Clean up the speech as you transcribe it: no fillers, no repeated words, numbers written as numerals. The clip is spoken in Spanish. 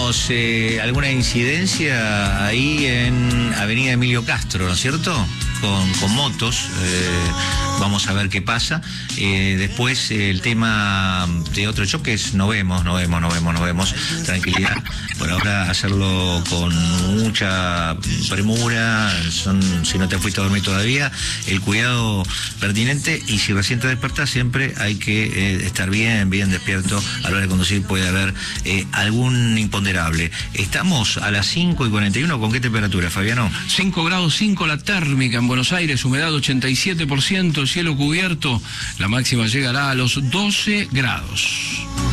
tenemos alguna incidencia ahí en Avenida Emilio Castro, ¿no es cierto? Con motos. Vamos a ver qué pasa. Después el tema de otros choques no vemos. Tranquilidad. Por ahora hacerlo con mucha premura. Si no te fuiste a dormir todavía, el cuidado pertinente, y si recién te despertás, siempre hay que estar bien despierto a la hora de conducir. Puede haber algún imponderable. Estamos a las 5:41. ¿Con qué temperatura, Fabiano? 5 grados 5 la térmica en Buenos Aires, humedad 87%, cielo cubierto, la máxima llegará a los 12 grados.